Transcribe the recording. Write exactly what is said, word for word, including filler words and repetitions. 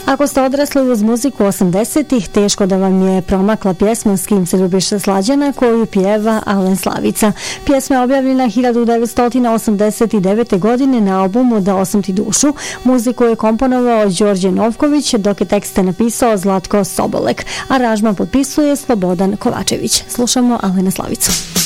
Ako ste odrasli uz muziku osamdesetih, teško da vam je promakla pjesma S kim se ljubiš Slađana koju pjeva Alen Slavica. Pjesma je objavljena hiljadu devetsto osamdeset devete. godine na albumu Dao sam ti dušu. Muziku je komponovao Đorđe Novković, dok je tekste napisao Zlatko Sobolek. Aranžman potpisuje Slobodan Kovačević. Slušamo Alena Slavicu.